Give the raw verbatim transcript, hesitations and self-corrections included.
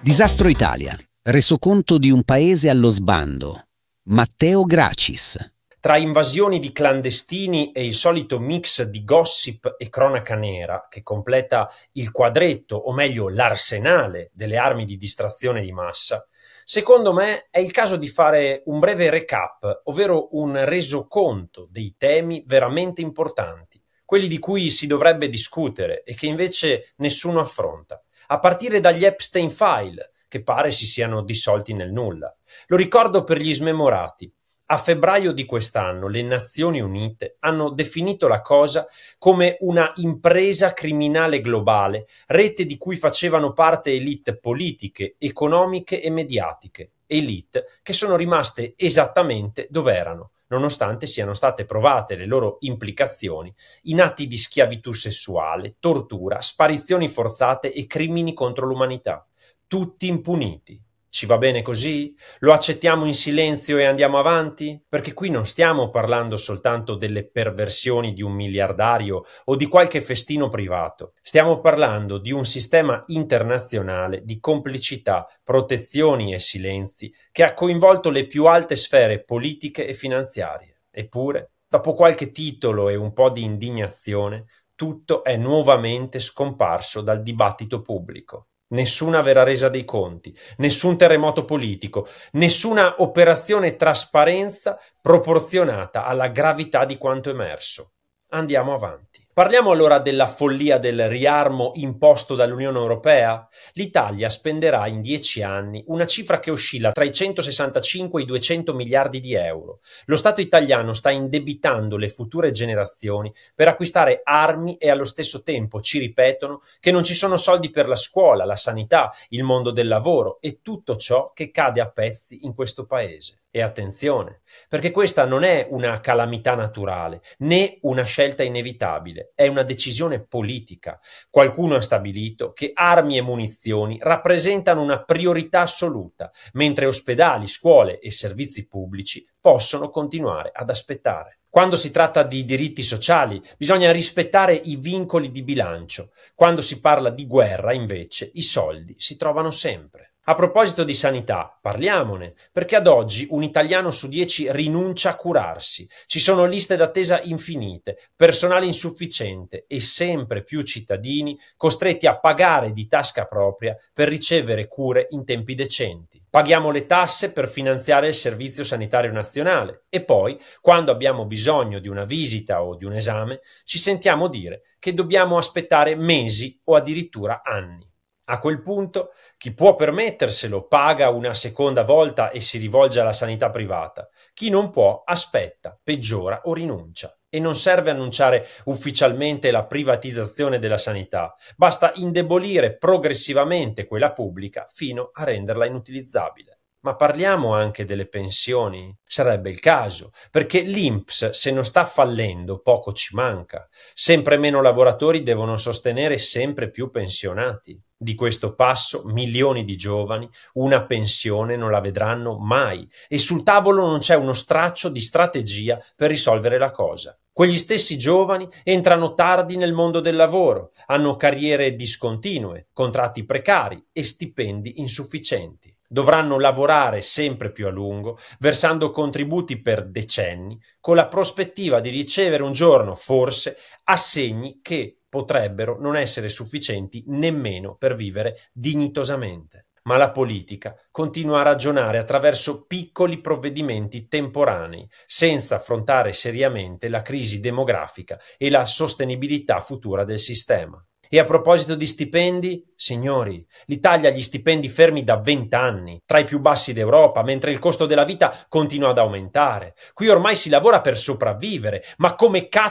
Disastro Italia. Resoconto di un paese allo sbando. Matteo Gracis. Tra invasioni di clandestini e il solito mix di gossip e cronaca nera che completa il quadretto, o meglio l'arsenale delle armi di distrazione di massa, secondo me è il caso di fare un breve recap, ovvero un resoconto dei temi veramente importanti, quelli di cui si dovrebbe discutere e che invece nessuno affronta, a partire dagli Epstein File, che pare si siano dissolti nel nulla. Lo ricordo per gli smemorati. A febbraio di quest'anno le Nazioni Unite hanno definito la cosa come una impresa criminale globale, rete di cui facevano parte elite politiche, economiche e mediatiche, elite che sono rimaste esattamente dove erano, nonostante siano state provate le loro implicazioni in atti di schiavitù sessuale, tortura, sparizioni forzate e crimini contro l'umanità, tutti impuniti. Ci va bene così? Lo accettiamo in silenzio e andiamo avanti? Perché qui non stiamo parlando soltanto delle perversioni di un miliardario o di qualche festino privato. Stiamo parlando di un sistema internazionale di complicità, protezioni e silenzi che ha coinvolto le più alte sfere politiche e finanziarie. Eppure, dopo qualche titolo e un po' di indignazione, tutto è nuovamente scomparso dal dibattito pubblico. Nessuna vera resa dei conti, nessun terremoto politico, nessuna operazione trasparenza proporzionata alla gravità di quanto emerso. Andiamo avanti. Parliamo allora della follia del riarmo imposto dall'Unione Europea? L'Italia spenderà in dieci anni una cifra che oscilla tra i centosessantacinque e i duecento miliardi di euro. Lo Stato italiano sta indebitando le future generazioni per acquistare armi e allo stesso tempo ci ripetono che non ci sono soldi per la scuola, la sanità, il mondo del lavoro e tutto ciò che cade a pezzi in questo paese. E attenzione, perché questa non è una calamità naturale, né una scelta inevitabile, è una decisione politica. Qualcuno ha stabilito che armi e munizioni rappresentano una priorità assoluta, mentre ospedali, scuole e servizi pubblici possono continuare ad aspettare. Quando si tratta di diritti sociali, bisogna rispettare i vincoli di bilancio. Quando si parla di guerra, invece, i soldi si trovano sempre. A proposito di sanità, parliamone, perché ad oggi un italiano su dieci rinuncia a curarsi. Ci sono liste d'attesa infinite, personale insufficiente e sempre più cittadini costretti a pagare di tasca propria per ricevere cure in tempi decenti. Paghiamo le tasse per finanziare il Servizio Sanitario Nazionale e poi, quando abbiamo bisogno di una visita o di un esame, ci sentiamo dire che dobbiamo aspettare mesi o addirittura anni. A quel punto, chi può permetterselo paga una seconda volta e si rivolge alla sanità privata. Chi non può aspetta, peggiora o rinuncia. E non serve annunciare ufficialmente la privatizzazione della sanità, basta indebolire progressivamente quella pubblica fino a renderla inutilizzabile. Ma parliamo anche delle pensioni? Sarebbe il caso, perché l'I N P S se non sta fallendo poco ci manca. Sempre meno lavoratori devono sostenere sempre più pensionati. Di questo passo milioni di giovani una pensione non la vedranno mai e sul tavolo non c'è uno straccio di strategia per risolvere la cosa. Quegli stessi giovani entrano tardi nel mondo del lavoro, hanno carriere discontinue, contratti precari e stipendi insufficienti. Dovranno lavorare sempre più a lungo, versando contributi per decenni, con la prospettiva di ricevere un giorno, forse, assegni che potrebbero non essere sufficienti nemmeno per vivere dignitosamente. Ma la politica continua a ragionare attraverso piccoli provvedimenti temporanei, senza affrontare seriamente la crisi demografica e la sostenibilità futura del sistema. E a proposito di stipendi, signori, l'Italia ha gli stipendi fermi da vent'anni, tra i più bassi d'Europa, mentre il costo della vita continua ad aumentare. Qui ormai si lavora per sopravvivere, ma come cazzo